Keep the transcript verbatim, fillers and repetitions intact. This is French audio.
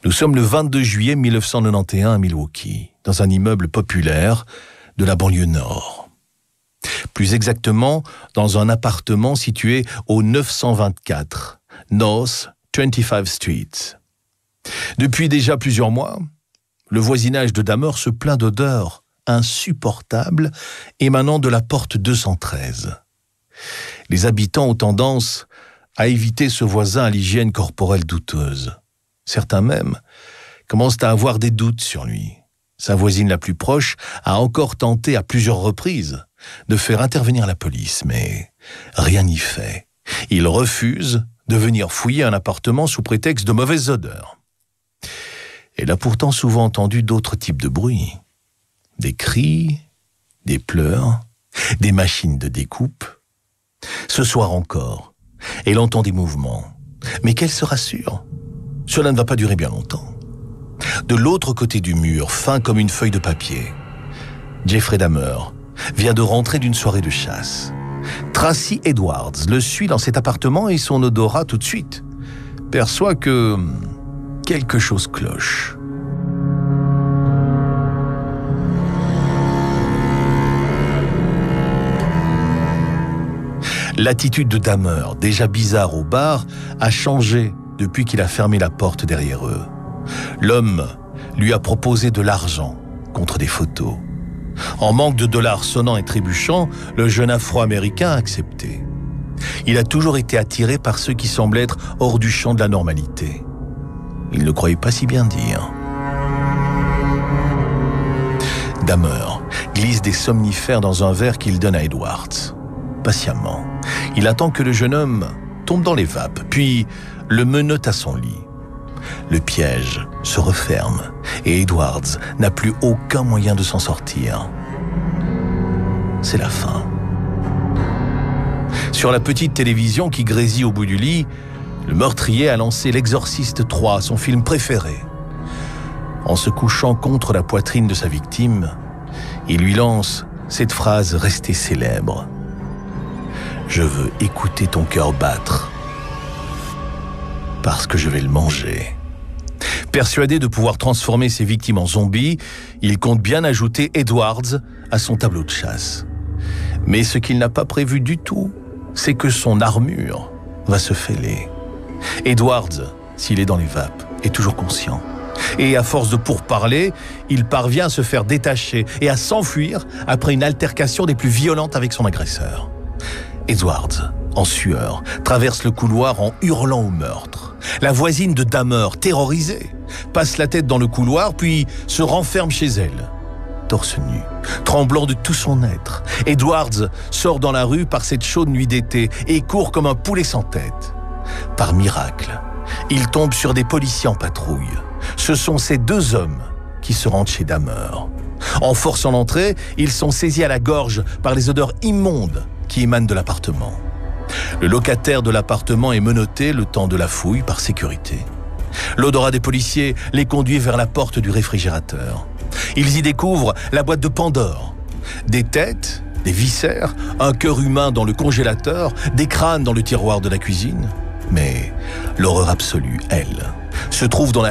Nous sommes le vingt-deux juillet mille neuf cent quatre-vingt-onze à Milwaukee, dans un immeuble populaire de la banlieue nord. Plus exactement, dans un appartement situé au neuf cent vingt-quatre North vingt-cinquième Street. Depuis déjà plusieurs mois, le voisinage de Dahmer se plaint d'odeurs insupportables émanant de la porte deux cent treize. Les habitants ont tendance à éviter ce voisin à l'hygiène corporelle douteuse. Certains même commencent à avoir des doutes sur lui. Sa voisine la plus proche a encore tenté à plusieurs reprises de faire intervenir la police, mais rien n'y fait. Il refuse de venir fouiller un appartement sous prétexte de mauvaises odeurs. Elle a pourtant souvent entendu d'autres types de bruits. Des cris, des pleurs, des machines de découpe. Ce soir encore, elle entend des mouvements. Mais qu'elle se rassure, cela ne va pas durer bien longtemps. De l'autre côté du mur, fin comme une feuille de papier, Jeffrey Dahmer vient de rentrer d'une soirée de chasse. Tracy Edwards le suit dans cet appartement et son odorat tout de suite perçoit que quelque chose cloche. L'attitude de Dahmer, déjà bizarre au bar, a changé depuis qu'il a fermé la porte derrière eux. L'homme lui a proposé de l'argent contre des photos. En manque de dollars sonnants et trébuchants, le jeune Afro-Américain a accepté. Il a toujours été attiré par ceux qui semblaient être hors du champ de la normalité. Il ne croyait pas si bien dire. Dahmer glisse des somnifères dans un verre qu'il donne à Edwards. Patiemment, il attend que le jeune homme tombe dans les vapes, puis le menotte à son lit. Le piège se referme et Edwards n'a plus aucun moyen de s'en sortir. C'est la fin. Sur la petite télévision qui grésille au bout du lit, le meurtrier a lancé L'Exorciste trois, son film préféré. En se couchant contre la poitrine de sa victime, il lui lance cette phrase restée célèbre. « Je veux écouter ton cœur battre, parce que je vais le manger. » Persuadé de pouvoir transformer ses victimes en zombies, il compte bien ajouter Edwards à son tableau de chasse. Mais ce qu'il n'a pas prévu du tout, c'est que son armure va se fêler. Edwards, s'il est dans les vapes, est toujours conscient. Et à force de pourparler, il parvient à se faire détacher et à s'enfuir après une altercation des plus violentes avec son agresseur. Edwards, en sueur, traverse le couloir en hurlant au meurtre. La voisine de Dahmer, terrorisée, passe la tête dans le couloir puis se renferme chez elle. Torse nu, tremblant de tout son être, Edwards sort dans la rue par cette chaude nuit d'été et court comme un poulet sans tête. Par miracle, il tombe sur des policiers en patrouille. Ce sont ces deux hommes qui se rendent chez Dahmer. En forçant l'entrée, ils sont saisis à la gorge par les odeurs immondes qui émanent de l'appartement. Le locataire de l'appartement est menotté le temps de la fouille par sécurité. L'odorat des policiers les conduit vers la porte du réfrigérateur. Ils y découvrent la boîte de Pandore. Des têtes, des viscères, un cœur humain dans le congélateur, des crânes dans le tiroir de la cuisine. Mais l'horreur absolue, elle, se trouve dans la